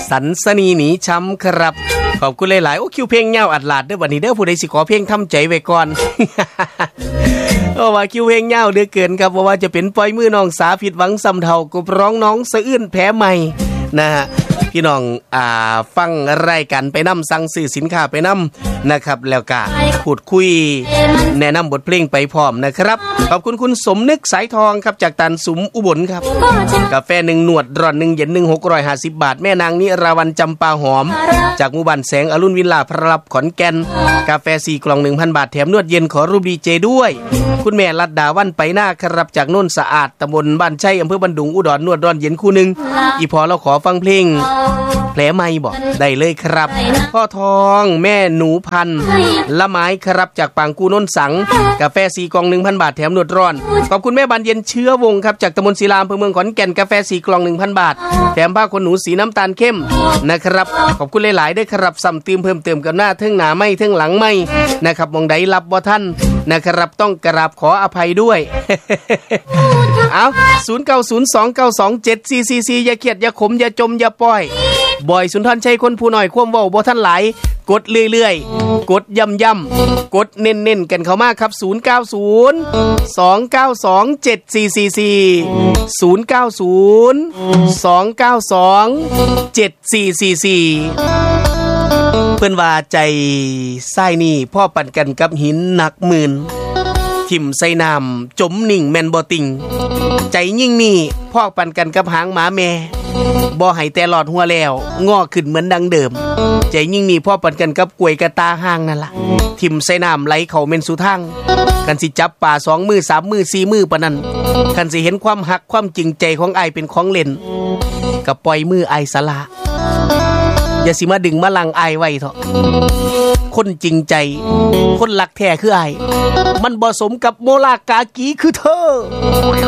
สันสนีหนีช้ำครับขอบคุณหลายๆโอ้คิวเพลงเงาอัดลาดเด้อวันนี้เด้อผู้ใดสิขอเพลงทำใจไว้ก่อน โอ้ว่าคิวเพลงเงาเหลือเกินครับว่าจะเป็นปล่อยมือน้องสาผิดหวังสำเทากบร้องน้องสะอื้นแพ้ใหม่นะฮะพี่น้องฟังรายการไปนำสั่งซื้อสินค้าไปนำนะครับแล้วก็พูดคุยแนะนำบทเพลงไปพร้อมนะครับขอบคุณคุณสมนึกสายทองครับจากตันสุมอุบลครับกาแฟ1หนวดร้อน1เย็น1 650 บาทแม่นางนิราวันจำปาหอมจากหมู่บ้านแสงอรุณวิลล่าพระรับขอนแก่นกาแฟ4กล่อง 1,000 บาทแถมนวดเย็นขอรูปดีเจด้วยคุณแม่รัตดาวันไปหน้าครับจากโน่นสะอาดตำบลบ้านชัยอำเภอบันดุงอุดรนวดร้อนเย็นคู่นึงอีพอเราขอฟังเพลงแผลไม่บอกได้เลยครับพ่อทองแม่หนูพันละไม้ครับจากปางกูน้นสังกาแฟ4กล่อง 1,000 บาทแถมนวดร้อนขอบคุณแม่บานเย็นเชื้อวงครับจากตำบลศิลาอำเภอเมืองขอนแก่นกาแฟ4กล่อง 1,000 บาทแถมผ้าขนหนูสีน้ำตาลเข้มนะครับขอบคุณหลายๆด้วยครับซ้ำเติมเพิ่มเติมกับหน้าเทิงหน้าไม่เทิงหลังไม่นะครับมองใดรับบ่ท่านนะครับต้องกราบขออภัยด้วย เอา0902927444อย่าเครียดอย่าขมอย่าจมอย่าป้อยบ่อยสุนทรชัยคนผู้น้อยความเว้าบ่ทันหลายกดเรื่อยๆกดย่ำๆกดเน้นๆกันเข้ามาครับ0902927444 เพิ่นว่าใจไส้นี่พ่อปั่นกันกับหินหนักหมื่นทิ่มใส่น้ำจมนิ่งแม่นบ่ติงใจยิ่งนี่พ่อปั่นกันกับหางหมาแม่บ่ให้แต่หลอดหัวแล้วงอขึ้นเหมือนดังเดิมใจยิ่งนี่พ่อปั่นกันกับกล้วยกระตาห้างนั่นล่ะทิ่มใส่น้ำไหลเข้าเม่นสู่ทางกันสิจับป่า2มือ3มือ4มือปานนั้นกันสิเห็นความหักความจริงใจของอ้ายเป็นของเล่นก็ปล่อยมืออ้ายซะละอย่าสิมาดึงมาลังอายไว้เถอะคนจริงใจคนรักแท้คืออายมันบ่สมกับโมลากากีคือเธอ